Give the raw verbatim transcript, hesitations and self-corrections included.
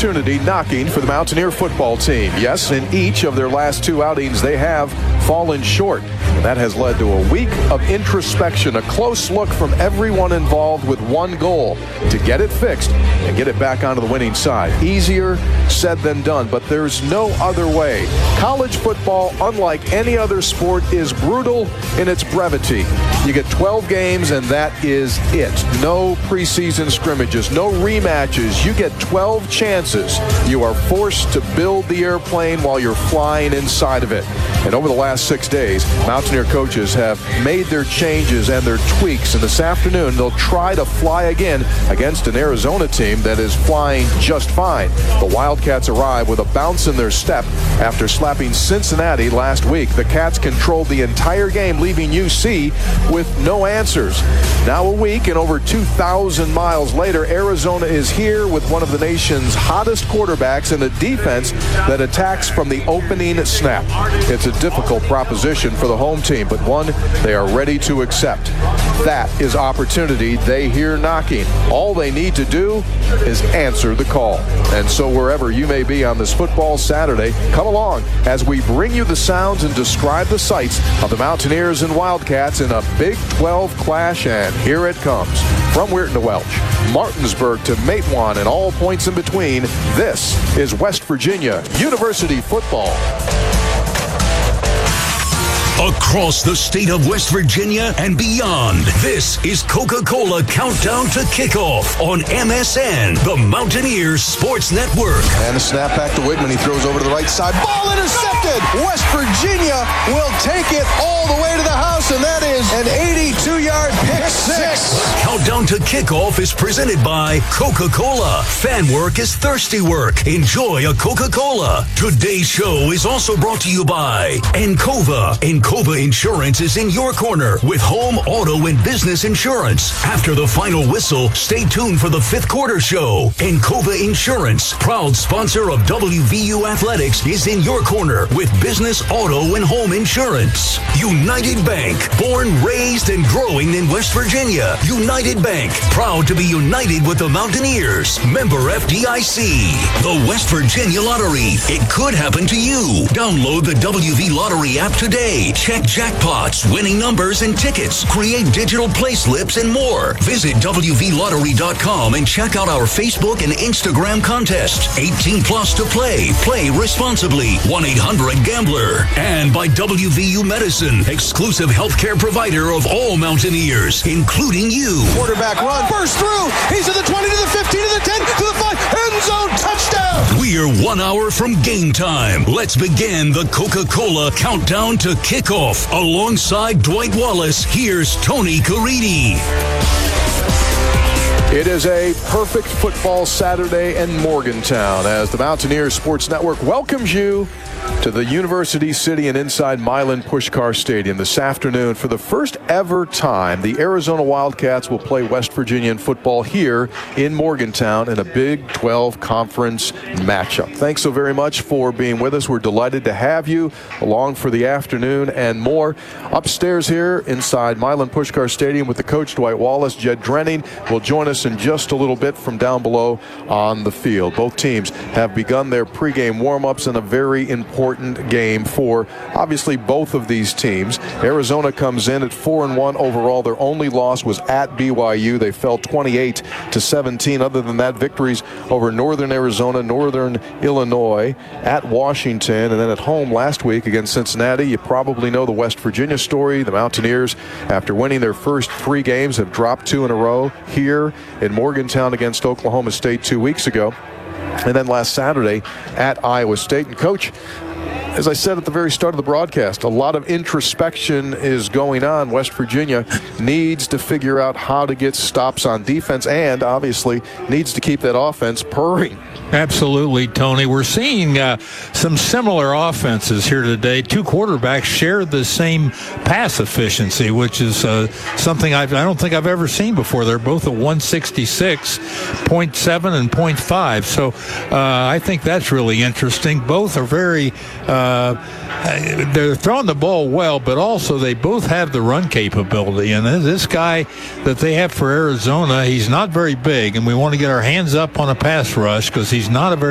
opportunity knocking for the Mountaineer football team. Yes, in each of their last two outings, they have fallen short. And that has led to a week of introspection, a close look from everyone involved with one goal, to get it fixed and get it back onto the winning side. Easier said than done, but there's no other way. College football, unlike any other sport, is brutal in its brevity. You get twelve games, and that is it. No preseason scrimmages, no rematches. You get twelve chances. You are forced to build the airplane while you're flying inside of it. And over the last six days, Mountaineer coaches have made their changes and their tweaks. And this afternoon, they'll try to fly again against an Arizona team that is flying just fine. The Wildcats arrive with a bounce in their step after slapping Cincinnati last week. The Cats controlled the entire game, leaving U C with no answers. Now a week and over two thousand miles later, Arizona is here with one of the nation's hottest quarterbacks and a defense that attacks from the opening snap. It's a difficult proposition for the home team, but one they are ready to accept. That is opportunity they hear knocking. All they need to do is answer the call. And so wherever you may be on this football Saturday, come along as we bring you the sounds and describe the sights of the Mountaineers and Wildcats in a Big twelve clash, and here it comes. From Weirton to Welch, Martinsburg to Matewan, and all points in between, this is West Virginia University football. Across the state of West Virginia and beyond, this is Coca-Cola Countdown to Kickoff on M S N, the Mountaineers Sports Network. And a snap back to Whitman. He throws over to the right side. Ball intercepted. West Virginia will take it all the way to the house, and that is an eighty-two-yard pick six. Countdown to Kickoff is presented by Coca-Cola. Fan work is thirsty work. Enjoy a Coca-Cola. Today's show is also brought to you by Encova. Encova Insurance is in your corner with home, auto, and business insurance. After the final whistle, stay tuned for the fifth quarter show. Encova Insurance, proud sponsor of W V U Athletics, is in your corner with business, auto, and home insurance. United Bank, born, raised, and growing in West Virginia. United Bank, proud to be united with the Mountaineers. Member F D I C. The West Virginia Lottery. It could happen to you. Download the W V Lottery app today. Check jackpots, winning numbers, and tickets. Create digital play slips and more. Visit W V lottery dot com and check out our Facebook and Instagram contests. eighteen plus to play. Play responsibly. one eight hundred gambler. And by W V U Medicine, exclusive healthcare provider of all Mountaineers, including you. Quarterback run. Burst through. He's to the twenty, to the fifteen, to the ten, to the five. End zone touchdown. We're one hour from game time. Let's begin the Coca-Cola Countdown to Kickoff. Alongside Dwight Wallace, here's Tony Caridi. It is a perfect football Saturday in Morgantown as the Mountaineers Sports Network welcomes you to the University City and inside Milan Puskar Stadium this afternoon. For the first ever time, the Arizona Wildcats will play West Virginia football here in Morgantown in a Big twelve conference matchup. Thanks so very much for being with us. We're delighted to have you along for the afternoon and more. Upstairs here inside Milan Puskar Stadium with the coach, Dwight Wallace. Jed Drenning will join us in just a little bit from down below on the field. Both teams have begun their pregame warm-ups in a very important game for obviously both of these teams. Arizona comes in at four and one overall. Their only loss was at B Y U. They fell twenty-eight to seventeen. Other than that, victories over Northern Arizona, Northern Illinois, at Washington, and then at home last week against Cincinnati. You probably know the West Virginia story. The Mountaineers, after winning their first three games, have dropped two in a row here in Morgantown against Oklahoma State two weeks ago. And then last Saturday at Iowa State. And Coach, as I said at the very start of the broadcast, a lot of introspection is going on. West Virginia needs to figure out how to get stops on defense and obviously needs to keep that offense purring. Absolutely, Tony. We're seeing uh, some similar offenses here today. Two quarterbacks share the same pass efficiency, which is uh, something I've, I don't think I've ever seen before. They're both at one sixty-six point seven and point five. So uh, I think that's really interesting. Both are very uh, they're throwing the ball well, but also they both have the run capability. And this guy that they have for Arizona, he's not very big, and we want to get our hands up on a pass rush because he's not a very